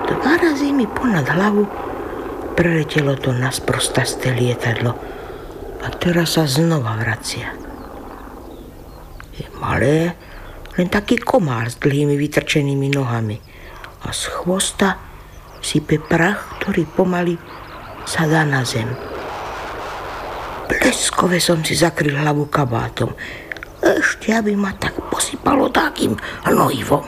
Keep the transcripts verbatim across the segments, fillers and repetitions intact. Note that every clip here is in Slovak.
Dva razy mi ponad hlavu preletelo to nasprostasté lietadlo a teraz sa znova vracia. Je malé, len taký komár s dlhými vytrčenými nohami a z chvosta sype prach, ktorý pomaly sadá na zem. Bleskove som si zakryl hlavu kabátom. Ešte, aby ma tak posypalo takým hnojivom.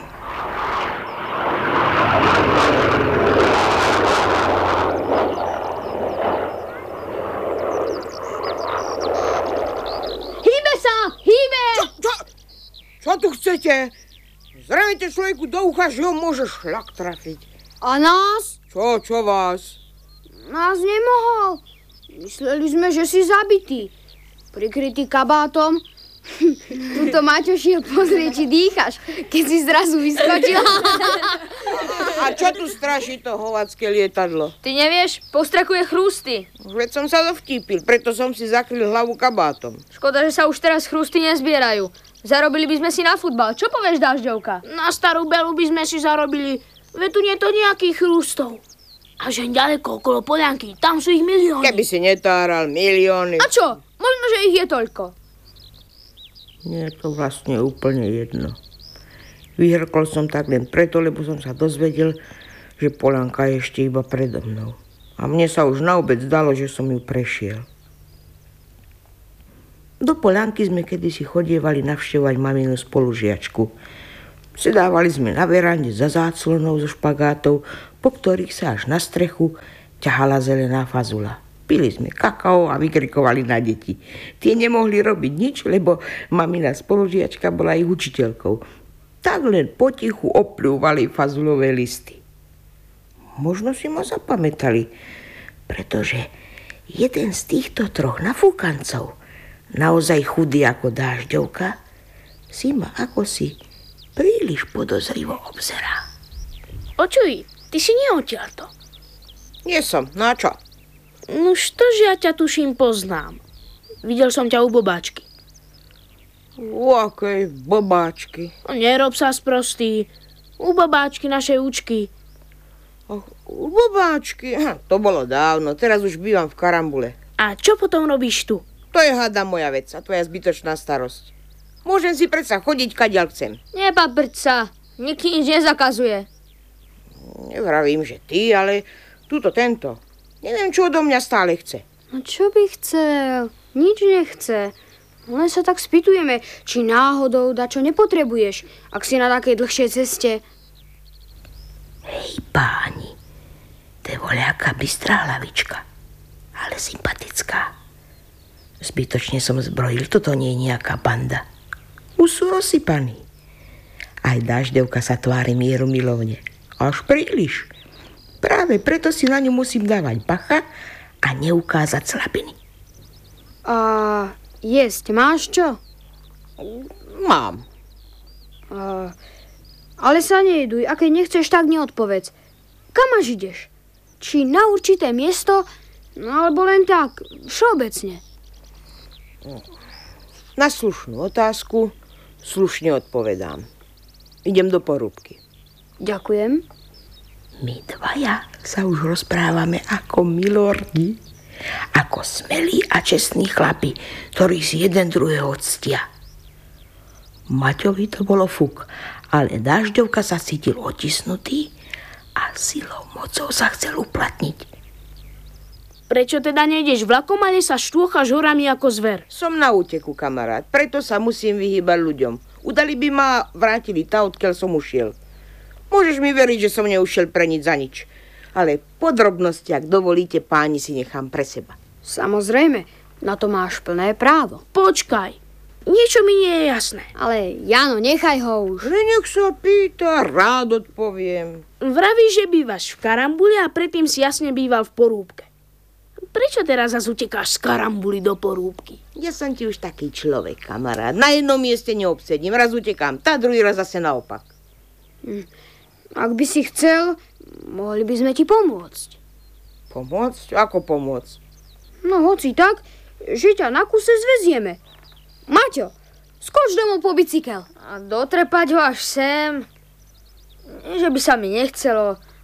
Hýbe sa! Hýbe! Čo, čo? Čo tu chcete? Zrejte človeku do ucha, že ho môže šľak trafiť. A nás? Čo, čo vás? Nás nemohol. Mysleli sme, že si zabitý. Prikrytý kabátom. Tuto Maťo šiel pozrieť, či dýchaš, keď si zrazu vyskočil. A čo tu straší to hovacké lietadlo? Ty nevieš, postrakuje chrústy. Veď som sa dovtípil, preto som si zakryl hlavu kabátom. Škoda, že sa už teraz chrústy nezbierajú. Zarobili by sme si na futbal. Čo povieš, Dažďovka? Na starú belu by sme si zarobili. Veď tu nie je to nejakých chrústov. A že ďaleko okolo Polianky, tam sú ich milióny. Keby si netáral milióny. A čo? Možno, že ich je toľko. Nie je to vlastne úplne jedno. Vyhrkol som tak len preto, lebo som sa dozvedel, že Polianka je ešte iba predo mnou. A mne sa už na obed zdalo, že som ju prešiel. Do Polianky sme kedysi chodievali navštevovať maminu spolužiačku. Sedávali sme na verande za záclonou zo špagátov, po ktorých sa až na strechu ťahala zelená fazula. Pili sme kakao a vykrikovali na deti. Tie nemohli robiť nič, lebo mamina spolužiačka bola ich učiteľkou. Tak len potichu opľúvali fazulové listy. Možno si ma zapamätali, pretože jeden z týchto troch nafúkancov, naozaj chudý ako Dážďovka, si ma ako si príliš podozrivo obzerá. Očuj, ty si neodtiaľto. Nie som, na čo? Nuž to, že ja ťa tuším poznám. Videl som ťa u Bobáčky. U akej Bobáčky? No, nerob sa sprostý. U Bobáčky, našej učky. Oh, u Bobáčky? Aha, to bolo dávno, teraz už bývam v Karambule. A čo potom robíš tu? To je hada moja vec a tvoja zbytočná starosť. Môžem si predsa chodiť, kadiaľ chcem. Nepaprť sa, nikto nič nezakazuje. Nevravím, že ty, ale túto tento. Neviem, čo odo mňa stále chce. No čo by chcel? Nič nechce. Len sa tak spýtujeme, či náhodou dačo nepotrebuješ, ak si na takej dlhšej ceste. Hej, páni, to je voľaká bystrá hlavička, ale sympatická. Zbytočne som zbrojil, toto nie je nejaká banda. Už sú rozsypaní. Aj Dážďovka sa tvári mieru milovne. Až príliš. Práve preto si na ňu musím dávať bacha a neukázať slabiny. A jesť máš čo? Mám. A, ale sa nejeduj, a keď nechceš, tak neodpovedz. Kam až ideš? Či na určité miesto, no alebo len tak, všeobecne. Na slušnú otázku slušne odpovedám. Idem do porúbky. Ďakujem. My dvaja sa už rozprávame ako milordi, ako smelí a čestní chlapi, ktorí si jeden druhého ctia. Maťovi to bolo fuk, ale Dážďovka sa cítil otisnutý a silou mocou sa chcel uplatniť. Prečo teda nejdeš vlakom, ale sa štôchaš horami ako zver? Som na úteku, kamarát, preto sa musím vyhýbať ľuďom. Udali by ma, vrátili tá, odkiaľ som ušiel. Môžeš mi veriť, že som neušiel pre nič za nič. Ale podrobnosti, ak dovolíte, páni, si nechám pre seba. Samozrejme, na to máš plné právo. Počkaj, niečo mi nie je jasné. Ale Jano, nechaj ho už. Ale nech sa pýta, rád odpoviem. Vravíš, že bývaš v Karambuli a predtým si jasne býval v Porúbke. Prečo teraz zase utekáš z Karambuly do Porúbky? Ja som ti už taký človek, kamarát. Na jednom mieste neobsedím, raz utekám, tá druhý raz zase naopak. Hm. Ak by si chcel, mohli by sme ti pomôcť. Pomôcť? Ako pomôcť? No hoci tak, že ťa na kuse zvezieme. Maťo, skoč domov po bicykel. A dotrepať ho až sem? Nie, že by sa mi nechcelo,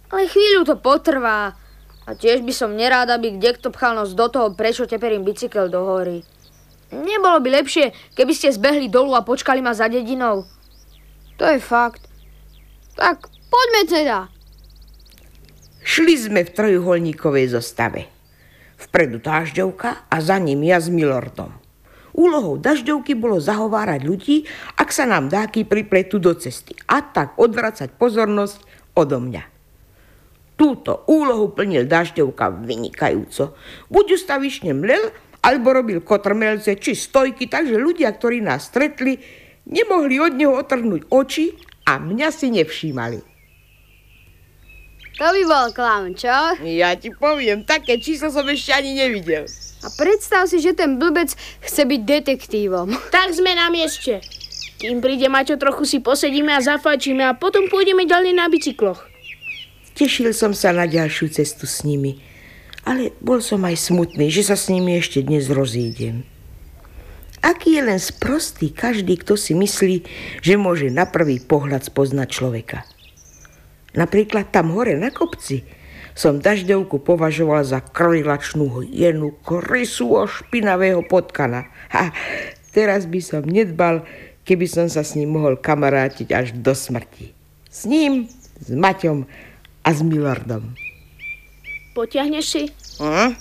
Ale chvíľu to potrvá. A tiež by som nerád, aby kdekto pchal nos do toho, prečo teperím bicykel do hory. Nebolo by lepšie, keby ste zbehli dolu a počkali ma za dedinou? To je fakt. Tak poďme teda. Šli sme v trojuholníkovej zostave. Vpredu Dažďovka a za ním ja s Milordom. Úlohou Dažďovky bolo zahovárať ľudí, ak sa nám dáky pripletú do cesty a tak odvracať pozornosť odo mňa. Túto úlohu plnil Dažďovka vynikajúco. Buď ustavične mlel, alebo robil kotrmelce či stojky, takže ľudia, ktorí nás stretli, nemohli od neho otrhnúť oči a mňa si nevšímali. To by bol klaun, čo? Ja ti poviem, také číslo som ešte ani nevidel. A predstav si, že ten blbec chce byť detektívom. Tak sme na mieste. Kým príde Maťo, trochu si posedíme a zafajčíme a potom pôjdeme ďalej na bicykloch. Tešil som sa na ďalšiu cestu s nimi, ale bol som aj smutný, že sa s nimi ešte dnes rozídem. Aký je len sprostý každý, kto si myslí, že môže na prvý pohľad spoznať človeka. Napríklad tam hore na kopci som Dažďovku považoval za krvilačnú hyenu, krysu a špinavého potkana. A teraz by som nedbal, keby som sa s ním mohol kamarátiť až do smrti. S ním, s Maťom a s Milordom. Potiahneš si? Hm?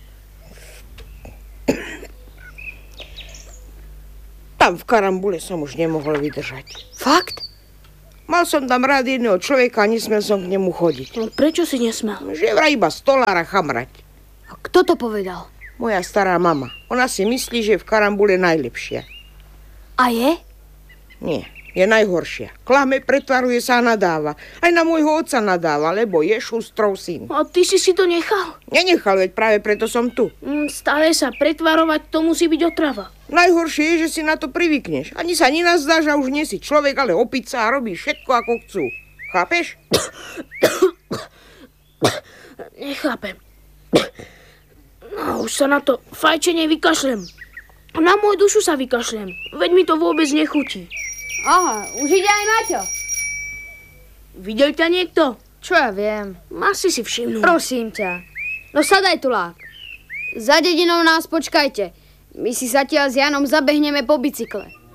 Tam v karambule som už nemohol vydržať. Fakt? Mal som tam rád jedného človeka a nesmel som k nemu chodiť. No, prečo si nesmel? Že vraj iba stolára chamrať. A kto to povedal? Moja stará mama. Ona si myslí, že je v karambule najlepšia. A je? Nie, je najhoršia. Klame, pretvaruje sa a nadáva. Aj na môjho otca nadáva, lebo je šustrov syn. A ty si si to nechal? Nenechal, veď práve preto som tu. Mm, stále sa pretvarovať, to musí byť otrava. Najhoršie je, že si na to privykneš. Ani sa nenazdáš a už nie si človek, ale opica a robíš všetko, ako chcú. Chápeš? Nechápem. No, už sa na to fajčenie vykašlem. Na moju dušu sa vykašlem. Veď mi to vôbec nechutí. Aha, už ide aj Maťo. Videl ťa niekto? Čo ja viem? Asi si všimnul. Prosím ťa. No sadaj tulák. Za dedinou nás počkajte. My si zatiaľ s Janom zabehneme po bicykle.